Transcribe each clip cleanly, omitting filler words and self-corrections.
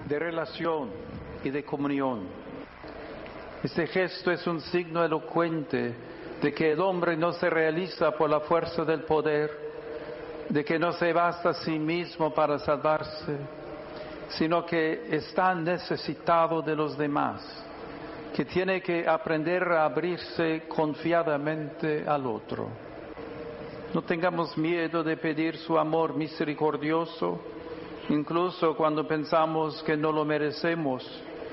de relación y de comunión. Este gesto es un signo elocuente de que el hombre no se realiza por la fuerza del poder, de que no se basta a sí mismo para salvarse, sino que está necesitado de los demás, que tiene que aprender a abrirse confiadamente al otro. No tengamos miedo de pedir su amor misericordioso, incluso cuando pensamos que no lo merecemos.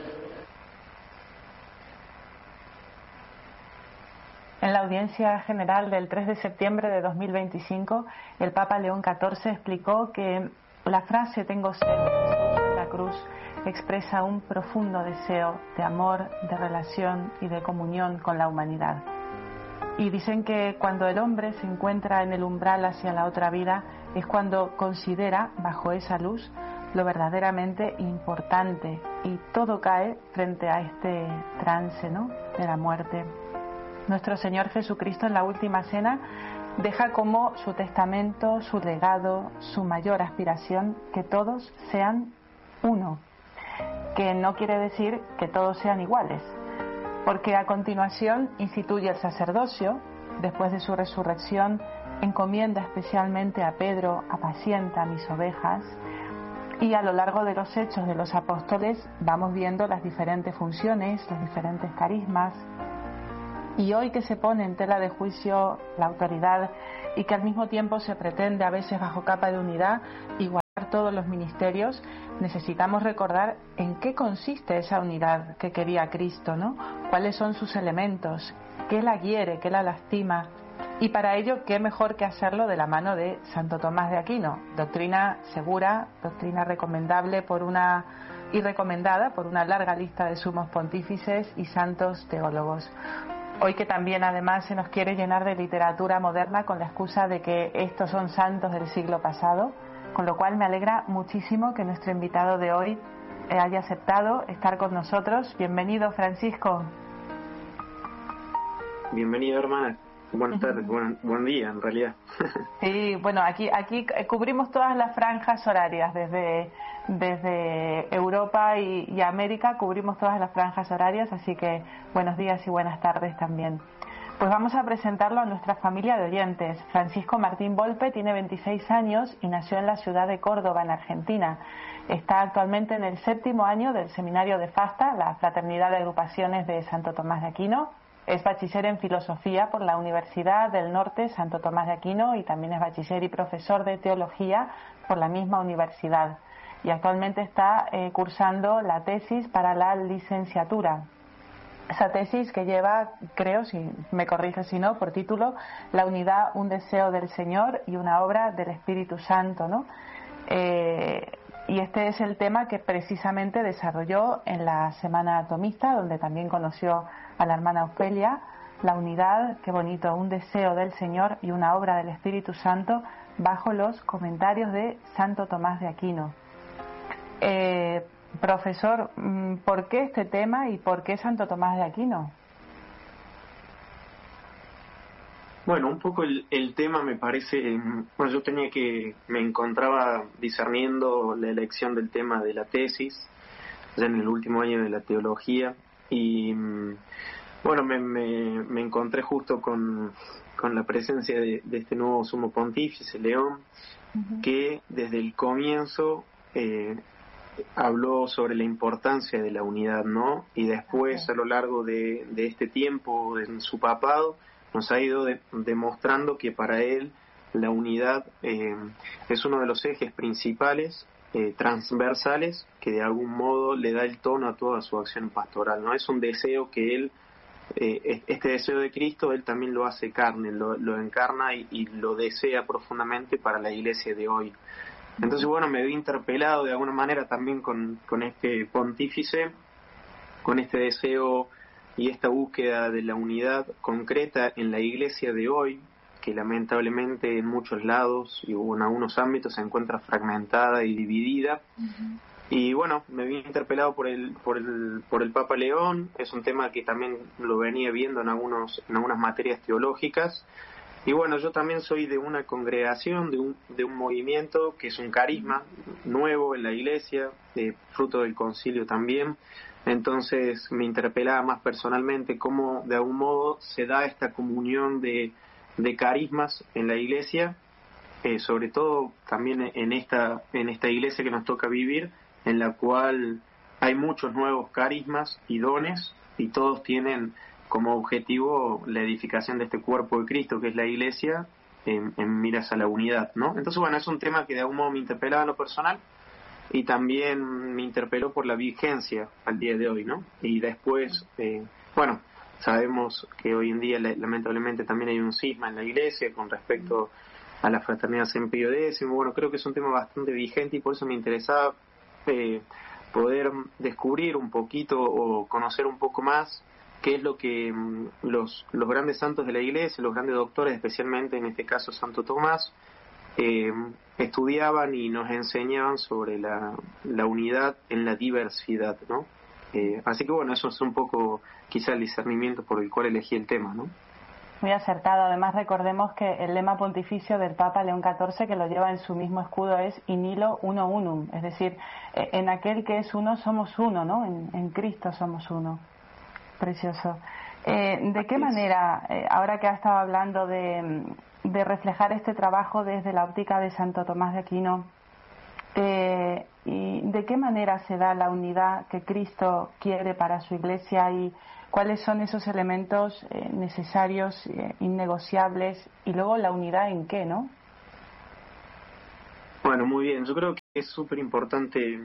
En la audiencia general del 3 de septiembre de 2025, el Papa León XIV explicó que la frase «tengo sed» de la cruz expresa un profundo deseo de amor, de relación y de comunión con la humanidad. Y dicen que cuando el hombre se encuentra en el umbral hacia la otra vida es cuando considera, bajo esa luz, lo verdaderamente importante, y todo cae frente a este trance, ¿no?, de la muerte. Nuestro Señor Jesucristo en la Última Cena deja como su testamento, su legado, su mayor aspiración, que todos sean uno, que no quiere decir que todos sean iguales, porque a continuación instituye el sacerdocio. Después de su resurrección encomienda especialmente a Pedro: apacienta mis ovejas, y a lo largo de los hechos de los apóstoles vamos viendo las diferentes funciones, los diferentes carismas. Y hoy que se pone en tela de juicio la autoridad y que al mismo tiempo se pretende, a veces bajo capa de unidad, igualar todos los ministerios, necesitamos recordar en qué consiste esa unidad que quería Cristo, ¿no? ¿Cuáles son sus elementos? ¿Qué la hiere? ¿Qué la lastima? Y para ello, qué mejor que hacerlo de la mano de Santo Tomás de Aquino, doctrina segura, doctrina recomendable y recomendada por una larga lista de sumos pontífices y santos teólogos. Hoy que también además se nos quiere llenar de literatura moderna con la excusa de que estos son santos del siglo pasado, con lo cual me alegra muchísimo que nuestro invitado de hoy haya aceptado estar con nosotros. Bienvenido, Francisco. Bienvenido, hermana. Buenas tardes, buen día en realidad. Sí, bueno, aquí cubrimos todas las franjas horarias, desde Europa y América cubrimos todas las franjas horarias, así que buenos días y buenas tardes también. Pues vamos a presentarlo a nuestra familia de oyentes. Francisco Martín Volpe tiene 26 años y nació en la ciudad de Córdoba, en Argentina. Está actualmente en el 7º año del seminario de Fasta, la Fraternidad de Agrupaciones de Santo Tomás de Aquino. Es bachiller en filosofía por la Universidad del Norte Santo Tomás de Aquino y también es bachiller y profesor de teología por la misma universidad. Y actualmente está cursando la tesis para la licenciatura. Esa tesis que lleva, creo, si me corrige si no, por título, La unidad, un deseo del Señor y una obra del Espíritu Santo, ¿no? Y este es el tema que precisamente desarrolló en la Semana Tomista, donde también conoció a la hermana Ofelia. La unidad, qué bonito, un deseo del Señor y una obra del Espíritu Santo, bajo los comentarios de Santo Tomás de Aquino. Profesor, ¿por qué este tema y por qué Santo Tomás de Aquino? Bueno, un poco el tema me parece, bueno, me encontraba discerniendo la elección del tema de la tesis, ya en el último año de la teología, y bueno, me encontré justo con la presencia de este nuevo sumo pontífice, León, que desde el comienzo habló sobre la importancia de la unidad, ¿no? Y después, a lo largo de este tiempo, en su papado, nos ha ido demostrando que para él la unidad es uno de los ejes principales, transversales, que de algún modo le da el tono a toda su acción pastoral, ¿no? Es un deseo que él, este deseo de Cristo, él también lo hace carne, lo encarna y lo desea profundamente para la iglesia de hoy. Entonces, bueno, me vi interpelado de alguna manera también con este pontífice, con este deseo y esta búsqueda de la unidad concreta en la iglesia de hoy, que lamentablemente en muchos lados y en algunos ámbitos se encuentra fragmentada y dividida. Y bueno, me vi interpelado por el Papa León. Es un tema que también lo venía viendo en algunas materias teológicas, Y bueno, yo también soy de una congregación, de un movimiento que es un carisma nuevo en la iglesia, fruto del concilio también. Entonces me interpelaba más personalmente cómo de algún modo se da esta comunión de carismas en la iglesia, sobre todo también en esta iglesia que nos toca vivir, en la cual hay muchos nuevos carismas y dones, y todos tienen como objetivo la edificación de este cuerpo de Cristo, que es la iglesia, en miras a la unidad, ¿no? Entonces, bueno, es un tema que de algún modo me interpelaba en lo personal, y también me interpeló por la vigencia al día de hoy, ¿no? Y después, bueno, sabemos que hoy en día lamentablemente también hay un cisma en la iglesia con respecto a la fraternidad San Pío X. Bueno, creo que es un tema bastante vigente, y por eso me interesaba poder descubrir un poquito o conocer un poco más qué es lo que los grandes santos de la iglesia, los grandes doctores, especialmente en este caso Santo Tomás, estudiaban y nos enseñaban sobre la unidad en la diversidad, ¿no? Así que bueno, eso es un poco quizá el discernimiento por el cual elegí el tema, ¿no? Muy acertado. Además, recordemos que el lema pontificio del Papa León XIV, que lo lleva en su mismo escudo, es in illo uno unum, es decir, en aquel que es uno somos uno, ¿no? En Cristo somos uno. Precioso. ¿De qué manera, ahora que ha estado hablando de reflejar este trabajo desde la óptica de Santo Tomás de Aquino, y de qué manera se da la unidad que Cristo quiere para su Iglesia, y cuáles son esos elementos necesarios, innegociables, y luego la unidad en qué, ¿no? Bueno, muy bien. Yo creo que es súper importante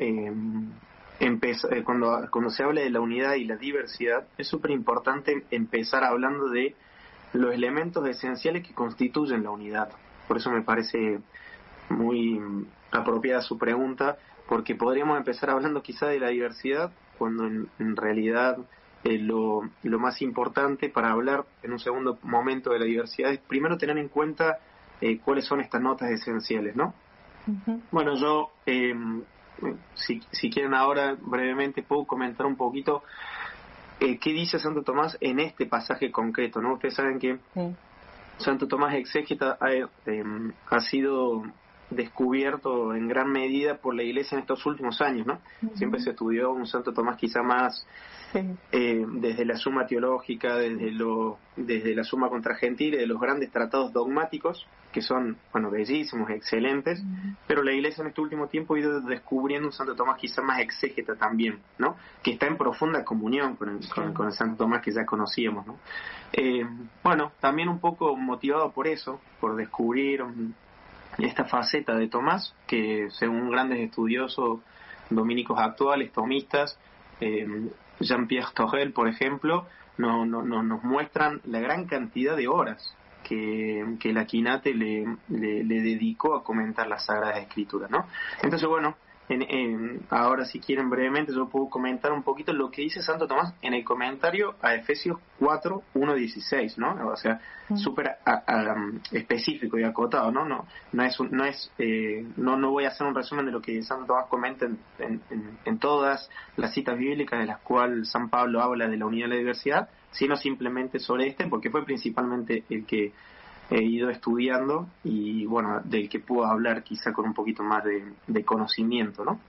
cuando se habla de la unidad y la diversidad, es súper importante empezar hablando de los elementos esenciales que constituyen la unidad. Por eso me parece muy apropiada su pregunta, porque podríamos empezar hablando quizá de la diversidad, cuando en realidad lo más importante para hablar en un segundo momento de la diversidad es primero tener en cuenta cuáles son estas notas esenciales, ¿no? Uh-huh. Bueno, yo si quieren ahora brevemente puedo comentar un poquito qué dice Santo Tomás en este pasaje concreto, ¿no? Ustedes saben que Santo Tomás exégeta ha sido descubierto en gran medida por la Iglesia en estos últimos años, ¿no? Uh-huh. Siempre se estudió un Santo Tomás quizá más desde la Suma Teológica, desde la Suma contra Gentiles, de los grandes tratados dogmáticos, que son, bueno, bellísimos, excelentes, uh-huh. Pero la Iglesia en este último tiempo ha ido descubriendo un Santo Tomás quizá más exégeta también, ¿no? Que está en profunda comunión con el Santo Tomás que ya conocíamos, ¿no? Bueno, también un poco motivado por eso, por descubrir esta faceta de Tomás, que según grandes estudiosos dominicos actuales, tomistas, Jean-Pierre Torel, por ejemplo, nos muestran la gran cantidad de horas que el Aquinate le dedicó a comentar las Sagradas Escrituras, ¿no? Entonces, bueno, ahora si quieren brevemente yo puedo comentar un poquito lo que dice Santo Tomás en el comentario a Efesios 4, 1, 16, ¿no? O sea, súper específico y acotado, ¿no? No voy a hacer un resumen de lo que Santo Tomás comenta en todas las citas bíblicas de las cuales San Pablo habla de la unidad y la diversidad, sino simplemente sobre porque fue principalmente el que he ido estudiando y bueno, del que puedo hablar quizá con un poquito más de conocimiento, ¿no?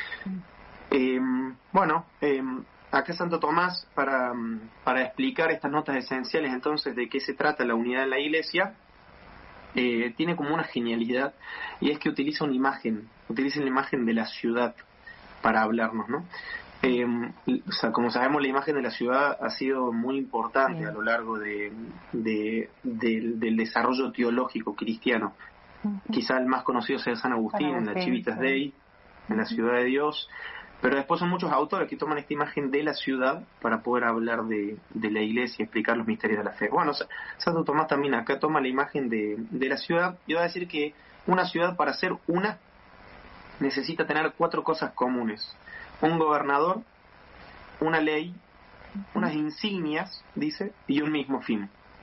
Acá Santo Tomás, para explicar estas notas esenciales entonces de qué se trata la unidad en la Iglesia, tiene como una genialidad, y es que utiliza la imagen de la ciudad para hablarnos, ¿no? O sea, como sabemos, la imagen de la ciudad ha sido muy importante a lo largo del desarrollo teológico cristiano. Uh-huh. Quizá el más conocido sea San Agustín, en la Civitas Dei, en la ciudad de Dios, pero después son muchos autores que toman esta imagen de la ciudad para poder hablar de la Iglesia y explicar los misterios de la fe. Bueno, Santo Tomás también acá toma la imagen de la ciudad y va a decir que una ciudad, para ser una, necesita tener 4 cosas comunes: un gobernador, una ley, unas insignias, dice, y un mismo fin.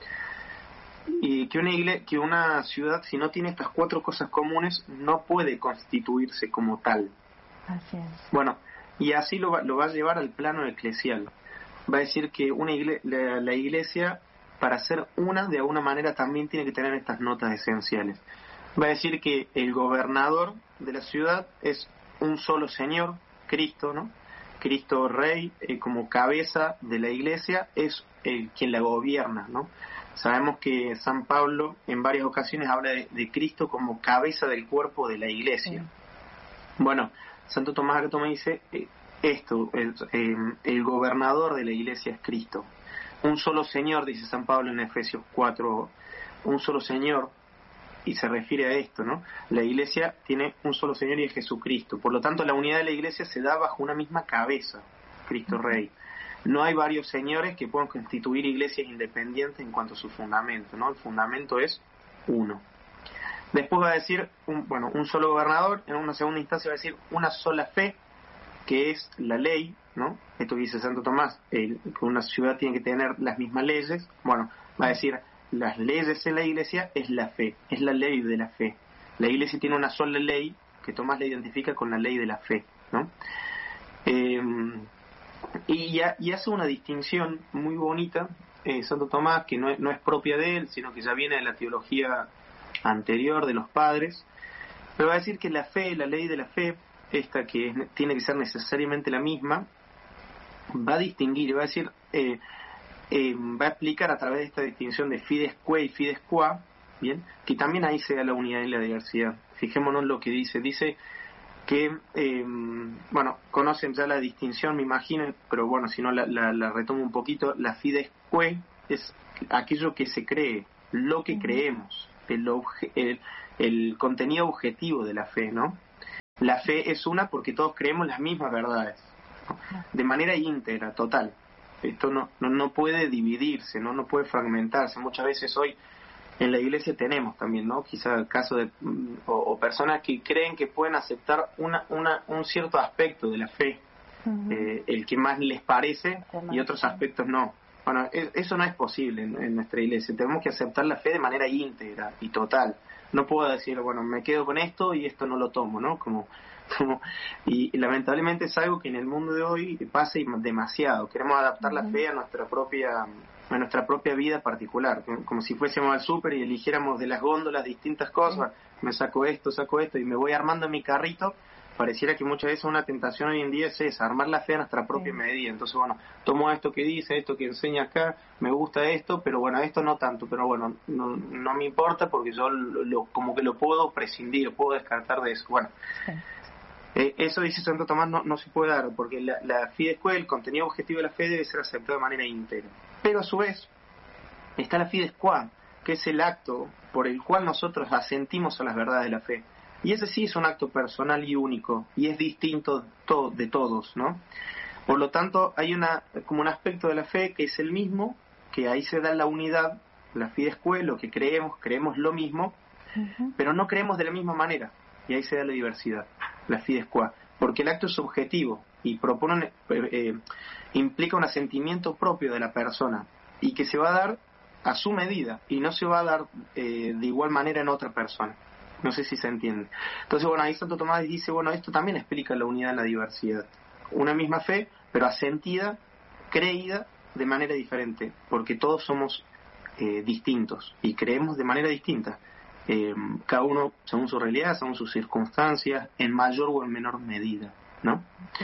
Y que una ciudad, si no tiene estas 4 cosas comunes, no puede constituirse como tal. Así es. Bueno, y así lo va a llevar al plano eclesial. Va a decir que la Iglesia para ser una, de alguna manera también tiene que tener estas notas esenciales. Va a decir que el gobernador de la ciudad es un solo Señor, Cristo, ¿no? Cristo Rey, como cabeza de la Iglesia, es quien la gobierna, ¿no? Sabemos que San Pablo en varias ocasiones habla de Cristo como cabeza del cuerpo de la Iglesia. Bueno, Santo Tomás Aquino me dice el gobernador de la Iglesia es Cristo. Un solo Señor, dice San Pablo en Efesios 4, un solo Señor, y se refiere a esto, ¿no? La Iglesia tiene un solo Señor y es Jesucristo. Por lo tanto, la unidad de la Iglesia se da bajo una misma cabeza, Cristo Rey. No hay varios señores que puedan constituir iglesias independientes en cuanto a su fundamento, ¿no? El fundamento es uno. Después va a decir, un solo gobernador. En una segunda instancia va a decir una sola fe, que es la ley, ¿no? Esto dice Santo Tomás, que una ciudad tiene que tener las mismas leyes. Bueno, va a decir, las leyes en la Iglesia es la fe, es la ley de la fe. La Iglesia tiene una sola ley que Tomás la identifica con la ley de la fe, ¿no? Y hace una distinción muy bonita, Santo Tomás, que no es propia de él, sino que ya viene de la teología anterior de los padres, pero va a decir que la fe, la ley de la fe, esta que tiene que ser necesariamente la misma, va a distinguir, va a decir, va a explicar a través de esta distinción de fides que y fides qua, bien, que también ahí se da la unidad y la diversidad. Fijémonos lo que dice que, conocen ya la distinción, me imagino, pero bueno, si no la retomo un poquito. La fides que es aquello que se cree, lo que creemos, el contenido objetivo de la fe, ¿no? La fe es una porque todos creemos las mismas verdades, ¿no? De manera íntegra, total. Esto no puede dividirse, no puede fragmentarse. Muchas veces hoy en la Iglesia tenemos también, ¿no? Quizá el caso de o personas que creen que pueden aceptar un cierto aspecto de la fe, el que más les parece, y otros aspectos no. Bueno, eso no es posible en nuestra Iglesia. Tenemos que aceptar la fe de manera íntegra y total. No puedo decir, bueno, me quedo con esto y esto no lo tomo, ¿no? Y lamentablemente es algo que en el mundo de hoy pasa demasiado. Queremos adaptar la fe a nuestra propia vida particular, ¿no? Como si fuésemos al súper y eligiéramos de las góndolas distintas cosas. Me saco esto y me voy armando mi carrito. Pareciera que muchas veces una tentación hoy en día es esa, armar la fe a nuestra propia medida. Entonces, bueno, tomo esto que dice, esto que enseña acá, me gusta esto, pero bueno, esto no tanto, pero bueno, no me importa porque yo como que lo puedo prescindir, puedo descartar de eso. Bueno, eso dice Santo Tomás, no se puede dar, porque la fides que, el contenido objetivo de la fe, debe ser aceptado de manera íntegra. Pero a su vez, está la fides qua, que es el acto por el cual nosotros asentimos a las verdades de la fe. Y ese sí es un acto personal y único, y es distinto de todos, ¿no? Por lo tanto, hay como un aspecto de la fe que es el mismo, que ahí se da la unidad, la fides que, lo que creemos lo mismo, pero no creemos de la misma manera, y ahí se da la diversidad, la fides que, porque el acto es subjetivo y implica un asentimiento propio de la persona, y que se va a dar a su medida, y no se va a dar de igual manera en otra persona. No sé si se entiende. Entonces, bueno, ahí Santo Tomás dice, bueno, esto también explica la unidad en la diversidad. Una misma fe, pero asentida, creída de manera diferente, porque todos somos distintos y creemos de manera distinta. Cada uno según su realidad, según sus circunstancias, en mayor o en menor medida, ¿no? Sí.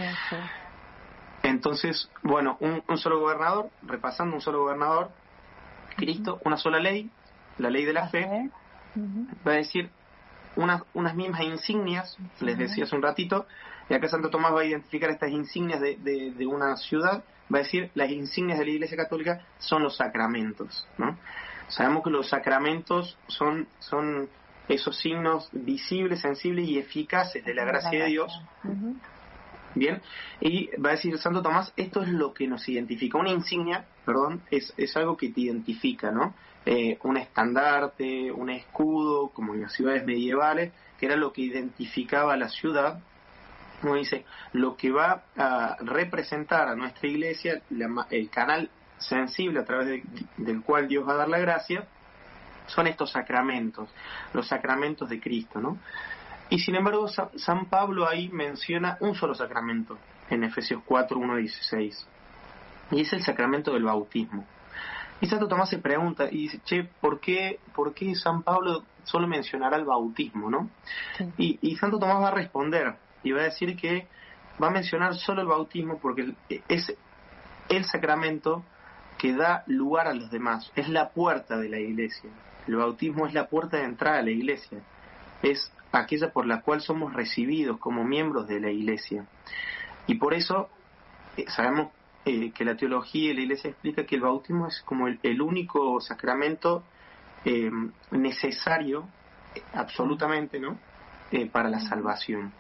Entonces, bueno, un solo gobernador, repasando, un solo gobernador, Cristo, una sola ley, la ley de la fe, va a decir unas mismas insignias, les decía hace un ratito, y acá Santo Tomás va a identificar estas insignias de una ciudad, va a decir las insignias de la Iglesia Católica son los sacramentos, ¿no? Sabemos que los sacramentos son esos signos visibles, sensibles y eficaces de la gracia de Dios. Bien, y va a decir Santo Tomás, esto es lo que nos identifica. Una insignia, es algo que te identifica, ¿no? Un estandarte, un escudo, como en las ciudades medievales, que era lo que identificaba a la ciudad. Como dice, lo que va a representar a nuestra iglesia, el canal sensible a través del cual Dios va a dar la gracia, son estos sacramentos, los sacramentos de Cristo, ¿no? Y sin embargo, San Pablo ahí menciona un solo sacramento, en Efesios 4, 1, 16, y es el sacramento del bautismo. Y Santo Tomás se pregunta y dice, che, ¿por qué San Pablo solo mencionará el bautismo, no? Sí. Y Santo Tomás va a responder y va a decir que va a mencionar solo el bautismo porque es el sacramento que da lugar a los demás, es la puerta de la iglesia. El bautismo es la puerta de entrada a la iglesia, es aquella por la cual somos recibidos como miembros de la iglesia. Y por eso sabemos que la teología y la iglesia explica que el bautismo es como el único sacramento necesario, absolutamente, ¿no? Para la salvación.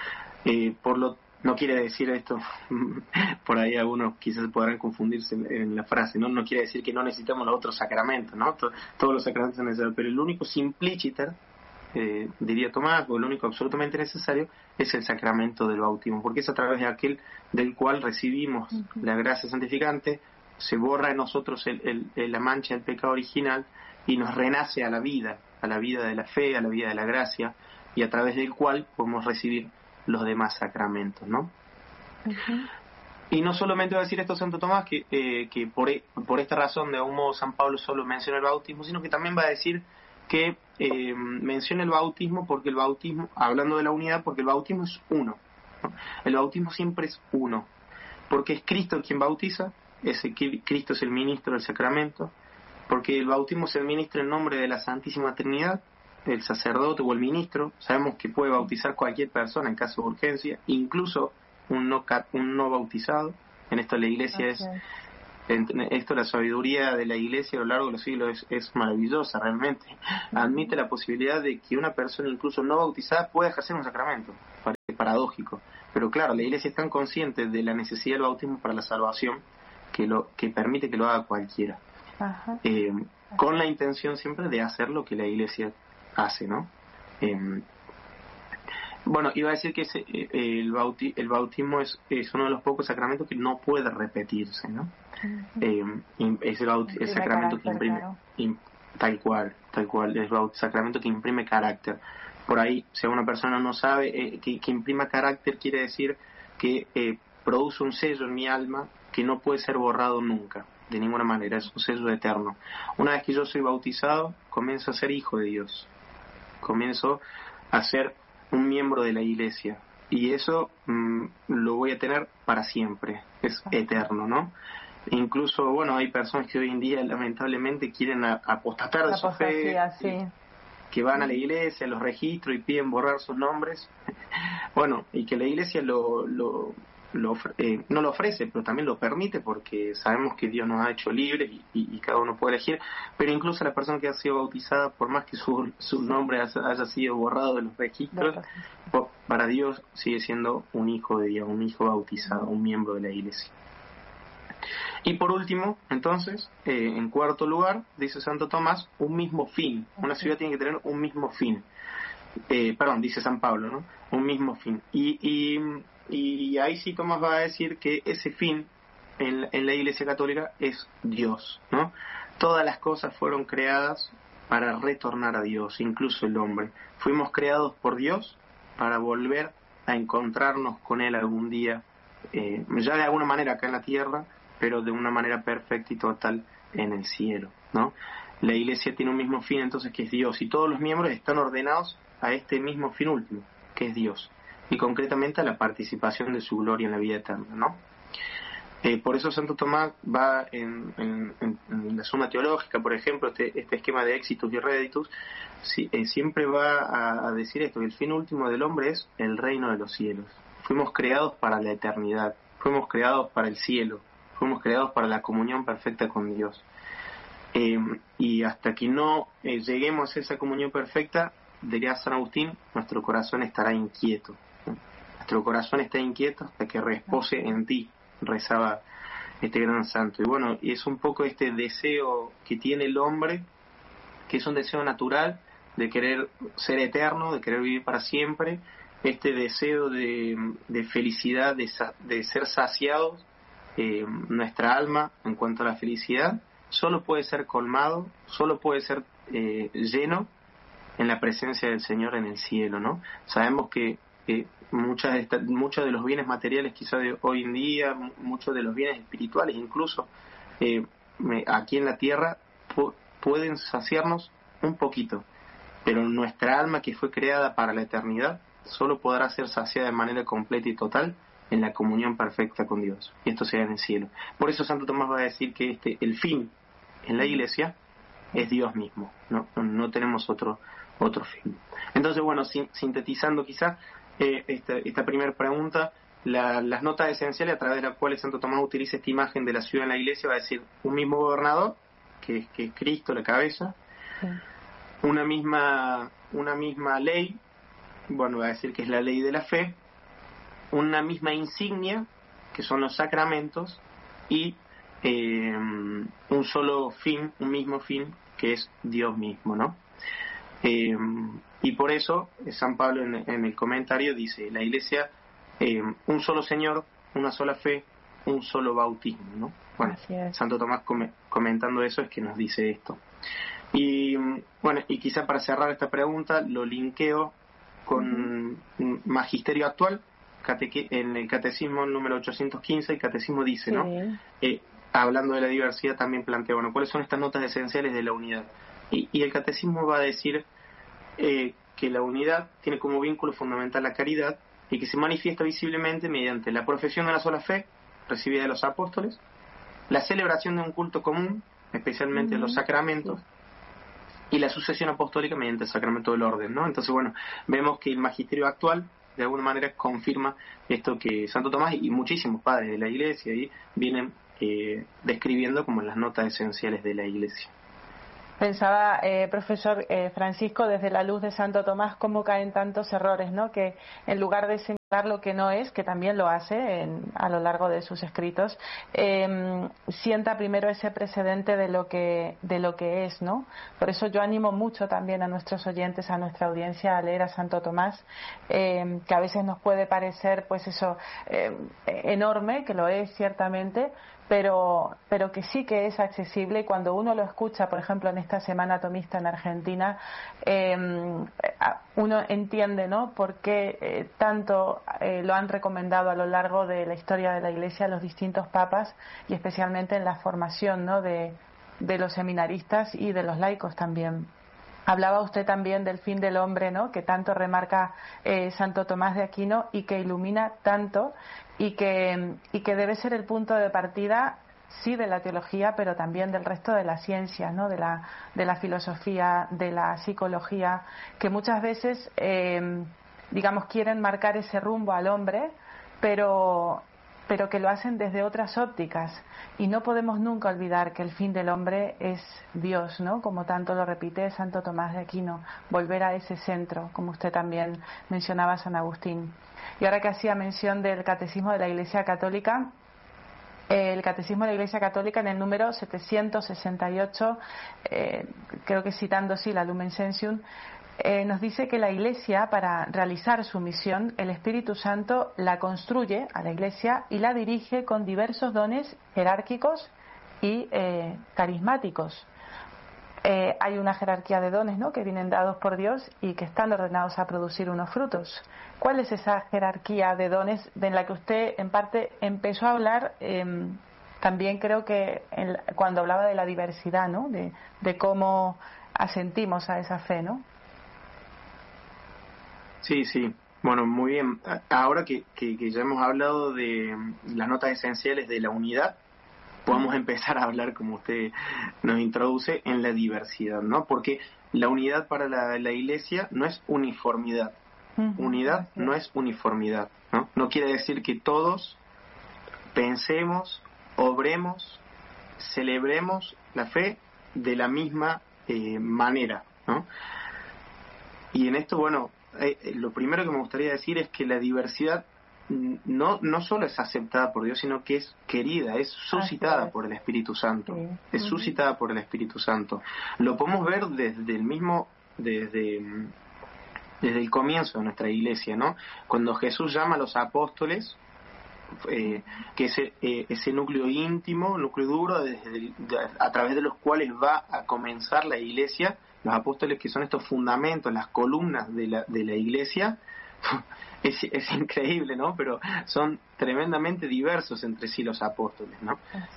No quiere decir esto, por ahí algunos quizás podrán confundirse en la frase, no quiere decir que no necesitamos los otros sacramentos, ¿no? Todos los sacramentos son necesarios, pero el único simpliciter, diría Tomás, o el único absolutamente necesario es el sacramento del bautismo, porque es a través de aquel del cual recibimos la gracia santificante, se borra en nosotros la mancha del pecado original y nos renace a la vida de la fe, a la vida de la gracia, y a través del cual podemos recibir los demás sacramentos, ¿no? Y no solamente va a decir esto Santo Tomás, que por esta razón de algún modo San Pablo solo menciona el bautismo, sino que también va a decir que menciona el bautismo porque el bautismo, hablando de la unidad, porque el bautismo es uno, ¿no? El bautismo siempre es uno, porque es Cristo quien bautiza, Cristo es el ministro del sacramento, porque el bautismo se administra en nombre de la Santísima Trinidad, el sacerdote o el ministro. Sabemos que puede bautizar cualquier persona en caso de urgencia, incluso un no bautizado. En esto la iglesia la sabiduría de la iglesia a lo largo de los siglos es maravillosa realmente. Admite la posibilidad de que una persona incluso no bautizada pueda ejercer un sacramento. Parece paradójico, pero claro, la iglesia es tan consciente de la necesidad del bautismo para la salvación que permite que lo haga cualquiera, con la intención siempre de hacer lo que la iglesia hace, ¿no? Bueno, iba a decir que el bautismo es uno de los pocos sacramentos que no puede repetirse, ¿no? Es el sacramento que imprime, tal cual, es el sacramento que imprime carácter. Por ahí, si una persona no sabe, que imprima carácter quiere decir que produce un sello en mi alma que no puede ser borrado nunca, de ninguna manera, es un sello eterno. Una vez que yo soy bautizado, comienzo a ser hijo de Dios, comienzo a ser un miembro de la iglesia, y eso lo voy a tener para siempre, es eterno, ¿no? Incluso, bueno, hay personas que hoy en día lamentablemente quieren apostatar de su fe, que van a la iglesia, los registros y piden borrar sus nombres. Bueno, y que la iglesia no lo ofrece, pero también lo permite, porque sabemos que Dios nos ha hecho libres y cada uno puede elegir. Pero incluso la persona que ha sido bautizada, por más que su nombre haya sido borrado de los registros, para Dios sigue siendo un hijo de Dios, un hijo bautizado, un miembro de la iglesia. Y por último, entonces, en cuarto lugar, dice Santo Tomás, un mismo fin. Una ciudad tiene que tener un mismo fin. Dice San Pablo, ¿no? Un mismo fin. Y ahí sí Tomás va a decir que ese fin en la Iglesia Católica es Dios, ¿no? Todas las cosas fueron creadas para retornar a Dios, incluso el hombre. Fuimos creados por Dios para volver a encontrarnos con Él algún día, ya de alguna manera acá en la tierra, pero de una manera perfecta y total en el cielo, ¿no? La Iglesia tiene un mismo fin, entonces, que es Dios, y todos los miembros están ordenados a este mismo fin último, que es Dios, y concretamente a la participación de su gloria en la vida eterna, ¿no? Por eso Santo Tomás va en la Suma Teológica, por ejemplo, este esquema de éxitos y réditos, siempre va a decir esto, que el fin último del hombre es el reino de los cielos. Fuimos creados para la eternidad, fuimos creados para el cielo, fuimos creados para la comunión perfecta con Dios. Y hasta que no lleguemos a esa comunión perfecta, diría San Agustín, nuestro corazón estará inquieto. Nuestro corazón está inquieto hasta que repose en ti, rezaba este gran santo. Y bueno, y es un poco este deseo que tiene el hombre, que es un deseo natural de querer ser eterno, de querer vivir para siempre, este deseo de felicidad, de ser saciados. Nuestra alma, en cuanto a la felicidad, solo puede ser colmado, solo puede ser lleno en la presencia del Señor en el cielo, ¿no? Sabemos que muchos de los bienes materiales quizá de hoy en día, muchos de los bienes espirituales incluso, aquí en la tierra pueden saciarnos un poquito, pero nuestra alma, que fue creada para la eternidad, solo podrá ser saciada de manera completa y total en la comunión perfecta con Dios, y esto será en el cielo. Por eso Santo Tomás va a decir que el fin en la Iglesia es Dios mismo, no tenemos otro fin. Entonces, bueno, sintetizando quizá esta primera pregunta, las notas esenciales a través de las cuales Santo Tomás utiliza esta imagen de la ciudad en la Iglesia, va a decir un mismo gobernador, que es Cristo, la cabeza, sí. una misma ley, bueno, va a decir que es la ley de la fe, una misma insignia, que son los sacramentos, y un solo fin, un mismo fin, que es Dios mismo, ¿no? Y por eso San Pablo en el comentario dice, la Iglesia, un solo Señor, una sola fe, un solo bautismo, ¿no? Bueno, Santo Tomás comentando eso es que nos dice esto. Y bueno, y quizá para cerrar esta pregunta lo linkeo con Magisterio Actual, en el Catecismo número 815, el Catecismo dice, sí. ¿no? Hablando de la diversidad también plantea, bueno, ¿cuáles son estas notas esenciales de la unidad? Y el Catecismo va a decir que la unidad tiene como vínculo fundamental la caridad y que se manifiesta visiblemente mediante la profesión de la sola fe recibida de los apóstoles, la celebración de un culto común, especialmente los sacramentos, y la sucesión apostólica mediante el sacramento del orden, ¿no? Entonces, bueno, vemos que el Magisterio Actual de alguna manera confirma esto que Santo Tomás y muchísimos padres de la Iglesia ahí vienen describiendo como las notas esenciales de la Iglesia. Pensaba, profesor Francisco, desde la luz de Santo Tomás, cómo caen tantos errores, ¿no? Que en lugar de señalar lo que no es, que también lo hace a lo largo de sus escritos, sienta primero ese precedente de lo que es, ¿no? Por eso yo animo mucho también a nuestros oyentes, a nuestra audiencia, a leer a Santo Tomás, que a veces nos puede parecer, pues eso, enorme, que lo es ciertamente, pero que sí que es accesible, y cuando uno lo escucha, por ejemplo, en esta Semana Tomista en Argentina, uno entiende, ¿no?, por qué tanto lo han recomendado a lo largo de la historia de la Iglesia los distintos papas, y especialmente en la formación, ¿no?, de los seminaristas y de los laicos también. Hablaba usted también del fin del hombre, ¿no?, que tanto remarca Santo Tomás de Aquino y que ilumina tanto, y que debe ser el punto de partida, sí, de la teología, pero también del resto de las ciencias, ¿no?, de la filosofía, de la psicología, que muchas veces, digamos, quieren marcar ese rumbo al hombre, pero que lo hacen desde otras ópticas, y no podemos nunca olvidar que el fin del hombre es Dios, ¿no?, como tanto lo repite Santo Tomás de Aquino, volver a ese centro, como usted también mencionaba, San Agustín. Y ahora que hacía mención del Catecismo de la Iglesia Católica, el Catecismo de la Iglesia Católica, en el número 768, creo que citando sí la Lumen Gentium, nos dice que la Iglesia, para realizar su misión, el Espíritu Santo la construye a la Iglesia y la dirige con diversos dones jerárquicos y carismáticos. Hay una jerarquía de dones, ¿no?, que vienen dados por Dios y que están ordenados a producir unos frutos. ¿Cuál es esa jerarquía de dones de la que usted en parte empezó a hablar? También creo que cuando hablaba de la diversidad, ¿no?, de cómo asentimos a esa fe, ¿no? Sí, sí. Bueno, muy bien. Ahora que ya hemos hablado de las notas esenciales de la unidad, podemos empezar a hablar, como usted nos introduce, en la diversidad, ¿no? Porque la unidad para la Iglesia no es uniformidad. Unidad no es uniformidad, ¿no? No quiere decir que todos pensemos, obremos, celebremos la fe de la misma manera, ¿no? Y en esto, bueno, lo primero que me gustaría decir es que la diversidad no solo es aceptada por Dios, sino que es querida, es suscitada por el Espíritu Santo. Sí. Es suscitada por el Espíritu Santo. Lo podemos ver desde el comienzo de nuestra Iglesia, ¿no? Cuando Jesús llama a los apóstoles, que es ese núcleo íntimo, núcleo duro, a través de los cuales va a comenzar la Iglesia. Los apóstoles, que son estos fundamentos, las columnas de la Iglesia, es increíble, ¿no? Pero son tremendamente diversos entre sí los apóstoles, ¿no?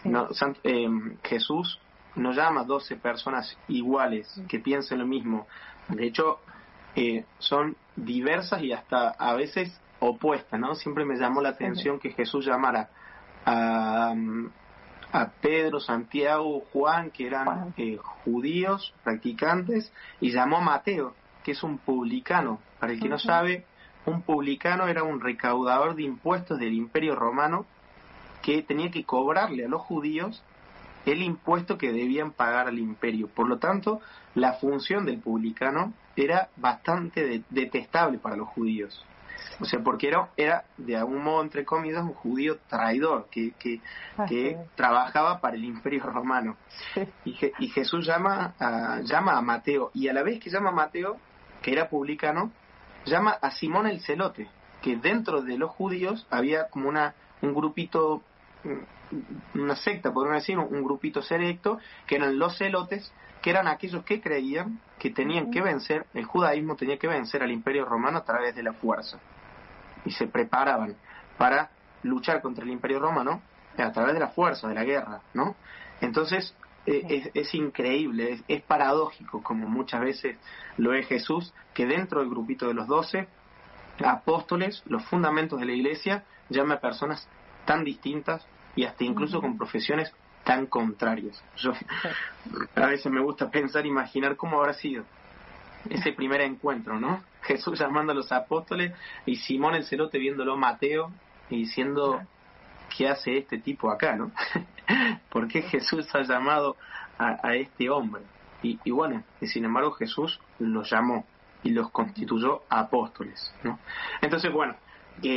Jesús no llama 12 personas iguales que piensen lo mismo. De hecho, son diversas y hasta a veces opuestas, ¿no? Siempre me llamó la atención que Jesús llamara a Pedro, Santiago, Juan, que eran judíos, practicantes, y llamó a Mateo, que es un publicano. Para el que no sabe, un publicano era un recaudador de impuestos del Imperio Romano que tenía que cobrarle a los judíos el impuesto que debían pagar al imperio. Por lo tanto, la función del publicano era bastante detestable para los judíos. O sea, porque era de algún modo, entre comillas, un judío traidor que trabajaba para el Imperio Romano. Y Jesús llama a Mateo, y a la vez que llama a Mateo, que era publicano, llama a Simón el Celote, que dentro de los judíos había como un grupito, una secta, podríamos decir, un grupito selecto, que eran los celotes, que eran aquellos que creían que tenían que vencer, el judaísmo tenía que vencer al Imperio Romano a través de la fuerza. Y se preparaban para luchar contra el Imperio Romano a través de la fuerza, de la guerra, ¿no? Entonces, es increíble, es paradójico, como muchas veces lo es Jesús, que dentro del grupito de los 12 apóstoles, los fundamentos de la iglesia, llama a personas tan distintas y hasta incluso con profesiones tan contrarias. Yo a veces me gusta pensar, imaginar cómo habrá sido ese primer encuentro, ¿no? Jesús llamando a los apóstoles y Simón el Celote viéndolo Mateo y diciendo, ¿qué hace este tipo acá, no? ¿Por qué Jesús ha llamado a este hombre? Y bueno, y sin embargo Jesús los llamó y los constituyó apóstoles, ¿no? Entonces, bueno,